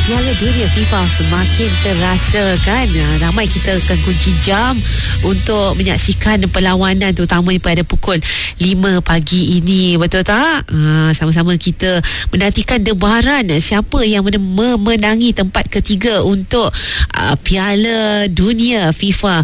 Piala Dunia FIFA semakin terasa kan. Ramai kita akan kunci jam untuk menyaksikan perlawanan, terutamanya pada pukul 5 pagi ini. Betul tak? Sama-sama kita menantikan debaran siapa yang memenangi tempat ketiga untuk Piala Dunia FIFA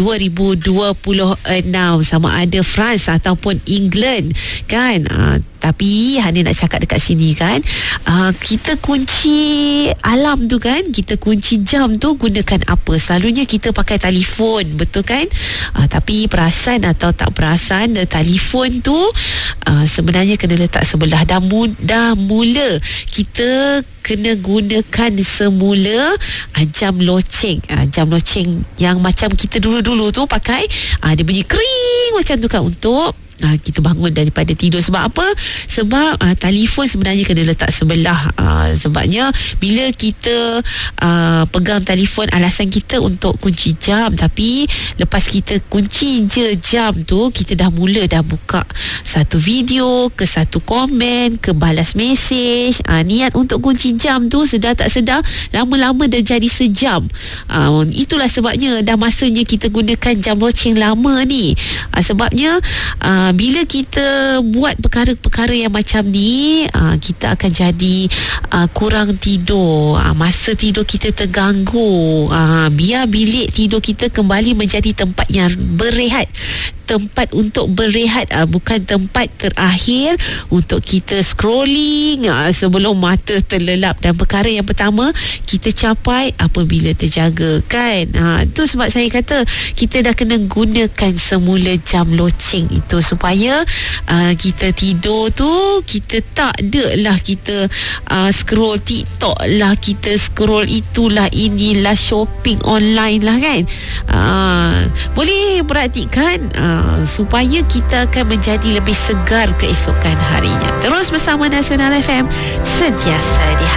2026, sama ada France ataupun England kan. Tapi Hani nak cakap dekat sini kan, kita kunci alam tu kan, kita kunci jam tu gunakan apa? Selalunya kita pakai telefon, betul kan? Tapi perasan atau tak perasan, telefon tu sebenarnya kena letak sebelah. Dah mula kita kena gunakan semula jam loceng. Jam loceng yang macam kita dulu-dulu tu pakai, dia bunyi kering macam tu kan, untuk kita bangun daripada tidur. Sebab apa? Sebab telefon sebenarnya kena letak sebelah. Sebabnya bila kita pegang telefon, alasan kita untuk kunci jam, tapi lepas kita kunci je jam tu, kita dah buka satu video, ke satu komen, ke balas mesej. Niat untuk kunci jam tu sedar tak sedar lama-lama dah jadi sejam. Itulah sebabnya dah masanya kita gunakan jam loceng lama ni. Sebabnya bila kita buat perkara-perkara yang macam ni, kita akan jadi kurang tidur. Masa tidur kita terganggu. Biar bilik tidur kita kembali menjadi tempat yang berehat, tempat untuk berehat, bukan tempat terakhir untuk kita scrolling sebelum mata terlelap. Dan perkara yang pertama kita capai apabila terjaga kan. Itu sebab saya kata kita dah kena gunakan semula jam loceng itu, supaya kita tidur tu kita tak ada lah kita scroll TikTok lah, kita scroll itulah inilah, shopping online lah kan. Boleh perhatikan supaya kita akan menjadi lebih segar keesokan harinya. Terus bersama Nasional FM, sentiasa di